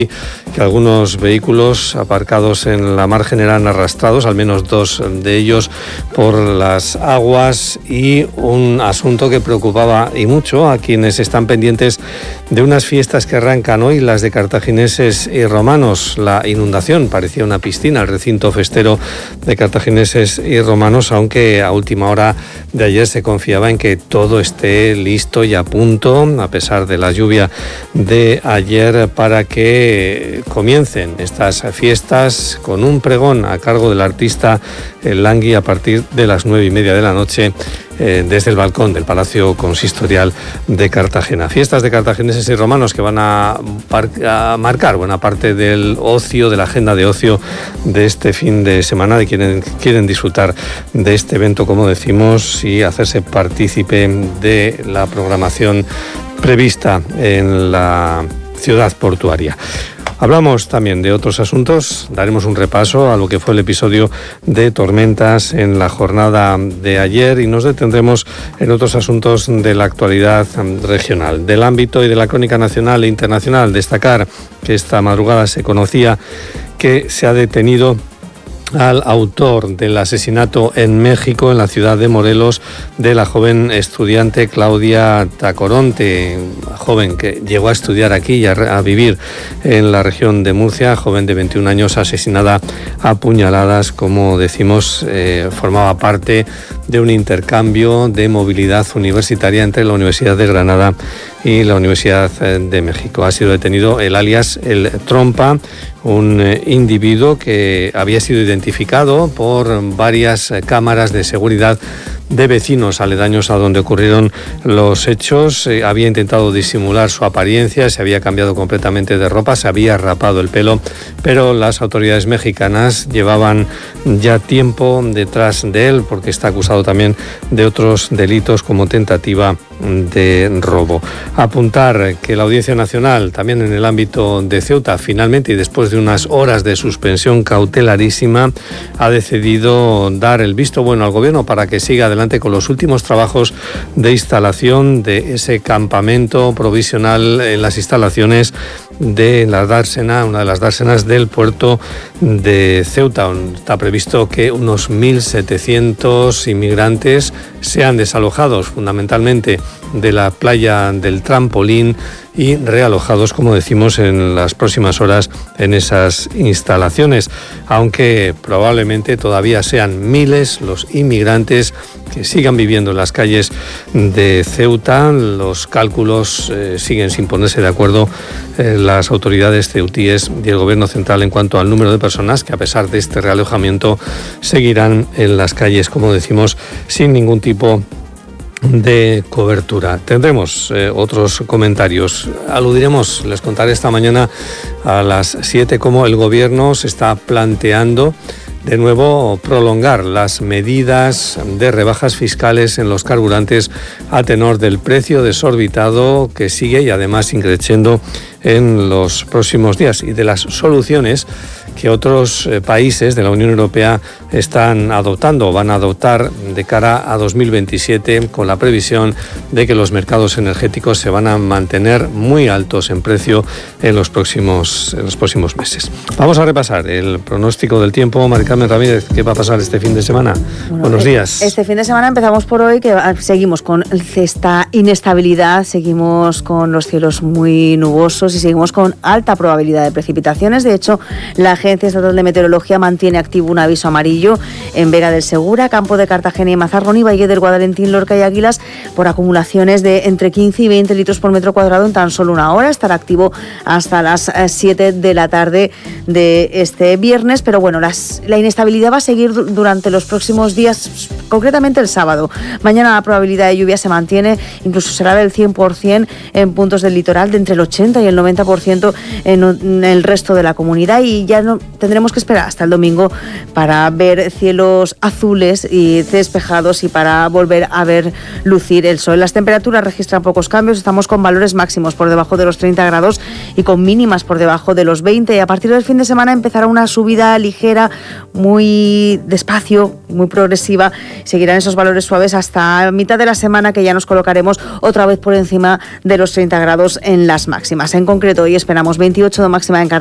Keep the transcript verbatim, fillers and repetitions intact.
que algunos vehículos aparcados en la margen eran arrastrados, al menos dos de ellos, por las aguas, y un asunto que preocupaba y mucho a quienes están pendientes de unas fiestas que arrancan hoy, las de cartagineses y romanos. La inundación parecía una piscina, el recinto festero de cartagineses y romanos, aunque a última hora de ayer se confiaba en que todo esté listo y a punto, a pesar de la lluvia de ayer, para que comiencen estas fiestas con un pregón a cargo del artista El Langui a partir de las nueve y media de la noche eh, desde el balcón del Palacio Consistorial de Cartagena. Fiestas de cartagineses y romanos que van a, a marcar buena parte del ocio, de la agenda de ocio de este fin de semana, de quienes quieren disfrutar de este evento, como decimos, y hacerse partícipe de la programación prevista en la ciudad portuaria. Hablamos también de otros asuntos, daremos un repaso a lo que fue el episodio de tormentas en la jornada de ayer y nos detendremos en otros asuntos de la actualidad regional. Del ámbito y de la crónica nacional e internacional, destacar que esta madrugada se conocía que se ha detenido al autor del asesinato en México, en la ciudad de Morelos, de la joven estudiante Claudia Tacoronte, joven que llegó a estudiar aquí y a, a vivir en la región de Murcia, joven de veintiún años, asesinada a puñaladas, como decimos, eh, formaba parte de un intercambio de movilidad universitaria entre la Universidad de Granada y la Universidad de México. Ha sido detenido el alias El Trompa, un individuo que había sido identificado por varias cámaras de seguridad de vecinos aledaños a donde ocurrieron los hechos. Eh, había intentado disimular su apariencia, se había cambiado completamente de ropa, se había rapado el pelo, pero las autoridades mexicanas llevaban ya tiempo detrás de él porque está acusado también de otros delitos como tentativa de robo. Apuntar que la Audiencia Nacional, también en el ámbito de Ceuta, finalmente y después de unas horas de suspensión cautelarísima, ha decidido dar el visto bueno al gobierno para que siga adelante con los últimos trabajos de instalación de ese campamento provisional en las instalaciones de la dársena, una de las dársenas del puerto de Ceuta. Está previsto que unos mil setecientos inmigrantes sean desalojados fundamentalmente de la playa del Trampolín y realojados, como decimos, en las próximas horas en esas instalaciones, aunque probablemente todavía sean miles los inmigrantes que sigan viviendo en las calles de Ceuta. Los cálculos eh, siguen sin ponerse de acuerdo eh, las autoridades ceutíes y el gobierno central en cuanto al número de personas que, a pesar de este realojamiento, seguirán en las calles, como decimos, sin ningún tipo de cobertura. Tendremos eh, otros comentarios. Aludiremos, les contaré esta mañana a las siete cómo el gobierno se está planteando de nuevo prolongar las medidas de rebajas fiscales en los carburantes a tenor del precio desorbitado que sigue y además increciendo en los próximos días, y de las soluciones que otros eh, países de la Unión Europea están adoptando o van a adoptar de cara a dos mil veintisiete, con la previsión de que los mercados energéticos se van a mantener muy altos en precio en los próximos, en los próximos meses. Vamos a repasar el pronóstico del tiempo. Mari Carmen Ramírez, ¿qué va a pasar este fin de semana? Bueno, buenos días. Este fin de semana empezamos por hoy, que seguimos con esta inestabilidad, seguimos con los cielos muy nubosos y seguimos con alta probabilidad de precipitaciones. De hecho, la Agencia Estatal de Meteorología mantiene activo un aviso amarillo en Vega del Segura, Campo de Cartagena y Mazarrón y Valle del Guadalentín, Lorca y Águilas por acumulaciones de entre quince y veinte litros por metro cuadrado en tan solo una hora. Estará activo hasta las siete de la tarde de este viernes, pero bueno, las, la inestabilidad va a seguir durante los próximos días, concretamente el sábado. Mañana la probabilidad de lluvia se mantiene, incluso será del cien por ciento en puntos del litoral, de entre el ochenta y el noventa por ciento en el resto de la comunidad, y ya no tendremos que esperar hasta el domingo para ver cielos azules y despejados y para volver a ver lucir el sol. Las temperaturas registran pocos cambios, estamos con valores máximos por debajo de los treinta grados y con mínimas por debajo de los veinte. A partir del fin de semana empezará una subida ligera, muy despacio, muy progresiva. Seguirán esos valores suaves hasta mitad de la semana, que ya nos colocaremos otra vez por encima de los treinta grados en las máximas. En concreto, hoy esperamos veintiocho de máxima en Cartagena,